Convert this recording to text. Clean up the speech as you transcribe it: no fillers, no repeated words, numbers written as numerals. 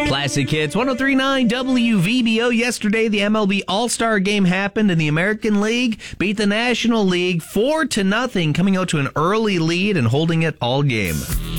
Classic Hits 103.9 WVBO. Yesterday, the MLB All-Star Game happened, and the American League beat the National League 4-0, coming out to an early lead and holding it all game.